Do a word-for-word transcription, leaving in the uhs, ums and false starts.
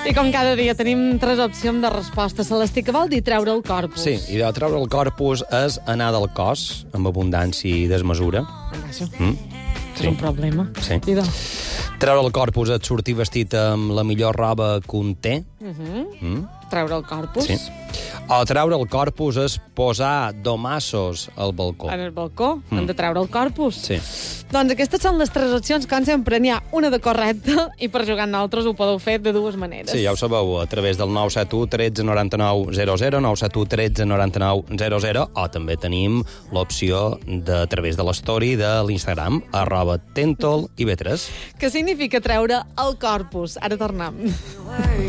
I com cada dia tenim tres opcions de resposta. Celestí, què vol dir treure el corpus? Sí, i de treure el corpus és anar del cos amb abundància i desmesura. Això Mm? és un problema. Sí. I de... Treure el corpus és sortir vestit amb la millor roba que un té. Uh -huh. Mm? Treure el corpus. Sí. O treure el corpus és posar domassos al balcó. En el balcó. Mm. Hem de treure el corpus. Sí. Doncs aquestes són les tres opcions, com sempre n'hi ha una de correcta i per jugar amb nosaltres ho podeu fer de dues maneres. Sí, ja ho sabeu, a través del nou set u tretze noranta-nou zero zero, nou set u tretze noranta-nou zero zero, o també tenim l'opció de a través de l'story de l'Instagram, arroba tentol i vetres. Què significa treure el corpus? Ara tornem.